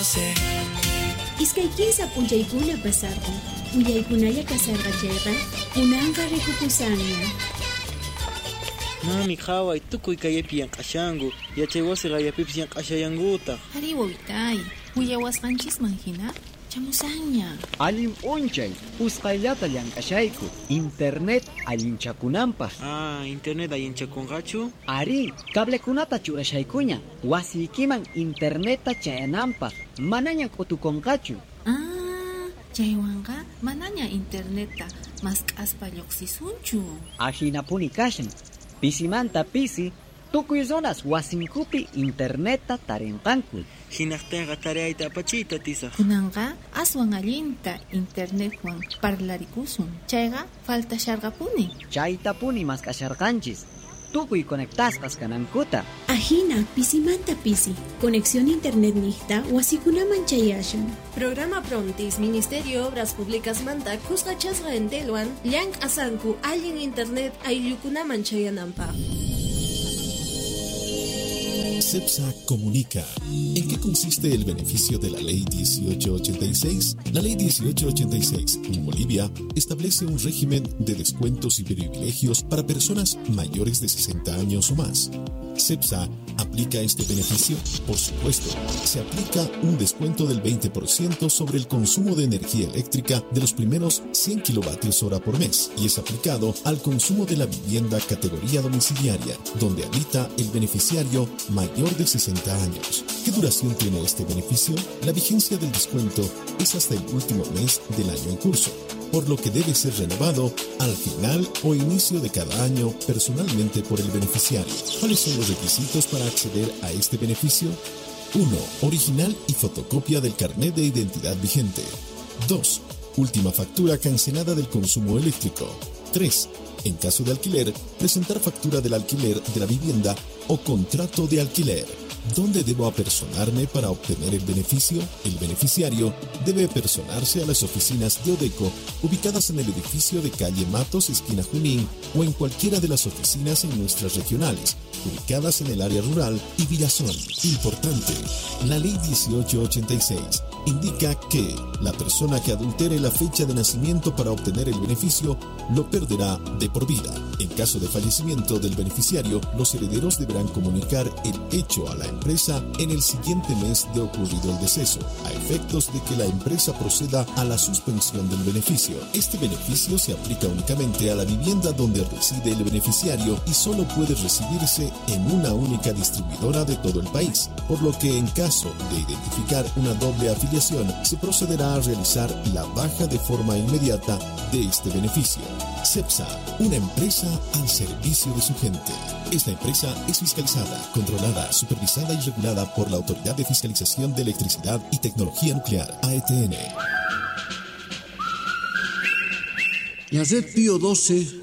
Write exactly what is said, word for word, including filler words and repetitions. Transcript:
Iskaykisa p'unchaykuna pasarqun. Uyaykunalla kasarqa chayqa, kunanqa rikukusanya. Mami qhaway tukuy kaypi yanqashanku, yachay wasi qayapipis yanqashayankuta. Ari wawitay, uyawasqanchisman hina chamusanña. Allim p'unchay, usqayllata llank'ashayku, internet allinchakunanpaq. Ah, internet allinchakunqachu? Ari, cablekunata churashaykuña, wasiykiman interneta chayananpaq, manaña k'utukunqachu. Ah, chaywanqa manaña interneta mask'aspa lluqsisunchu. Ajinapuni kashan, pisimanta pisi, tukuy zonas wasinkupi interneta tarinqanku. Hinaqtinqa tariyayta apachiyta tisaq. Kunanqa aswan allinta internetwan parlarikusun. Chayqa faltasharqapuni. Chaytapuni mask'asharqanchis, tukuy conectasqas kanankuta. Ahina pisimanta pisi, conexión internet nihta wasikunaman chayashan. Programa Prontis, Ministerio Obras Públicas manta kusqachasqa entelwan llank asanku allin internet ayllukunaman chayananpaq. CEPSA comunica. ¿En qué consiste el beneficio de la Ley dieciocho ochenta y seis? La Ley dieciocho ochenta y seis en Bolivia establece un régimen de descuentos y privilegios para personas mayores de sesenta años o más. CEPSA aplica este beneficio. Por supuesto, se aplica un descuento del veinte por ciento sobre el consumo de energía eléctrica de los primeros cien kilovatios hora por mes y es aplicado al consumo de la vivienda categoría domiciliaria, donde habita el beneficiario mayor de sesenta años. ¿Qué duración tiene este beneficio? La vigencia del descuento es hasta el último mes del año en curso, por lo que debe ser renovado al final o inicio de cada año personalmente por el beneficiario. ¿Cuáles son los requisitos para acceder a este beneficio? uno. Original y fotocopia del carnet de identidad vigente. dos. Última factura cancelada del consumo eléctrico. tres. En caso de alquiler, presentar factura del alquiler de la vivienda o contrato de alquiler. ¿Dónde debo apersonarme para obtener el beneficio? El beneficiario debe apersonarse a las oficinas de Odeco ubicadas en el edificio de calle Matos, esquina Junín, o en cualquiera de las oficinas en nuestras regionales, ubicadas en el área rural y Villazón. Importante, la Ley dieciocho ochenta y seis indica que la persona que adultere la fecha de nacimiento para obtener el beneficio lo perderá de por vida. En caso de fallecimiento del beneficiario, los herederos deberán comunicar el hecho a la empresa en el siguiente mes de ocurrido el deceso, a efectos de que la empresa proceda a la suspensión del beneficio. Este beneficio se aplica únicamente a la vivienda donde reside el beneficiario y solo puede recibirse en una única distribuidora de todo el país, por lo que en caso de identificar una doble afiliación, se procederá a realizar la baja de forma inmediata de este beneficio. CEPSA, una empresa al servicio de su gente. Esta empresa es fiscalizada, controlada, supervisada y regulada por la Autoridad de Fiscalización de Electricidad y Tecnología Nuclear, A E T N. La red Pío doce